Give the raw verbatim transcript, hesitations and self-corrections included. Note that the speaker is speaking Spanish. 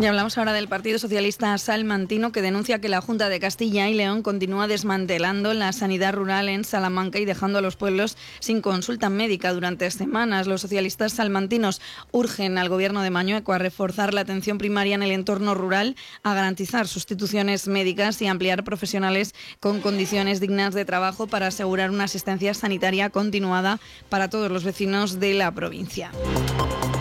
Y hablamos ahora del Partido Socialista salmantino, que denuncia que la Junta de Castilla y León continúa desmantelando la sanidad rural en Salamanca y dejando a los pueblos sin consulta médica durante semanas. Los socialistas salmantinos urgen al Gobierno de Mañueco a reforzar la atención primaria en el entorno rural, a garantizar sustituciones médicas y ampliar profesionales con condiciones dignas de trabajo para asegurar una asistencia sanitaria continuada para todos los vecinos de la provincia.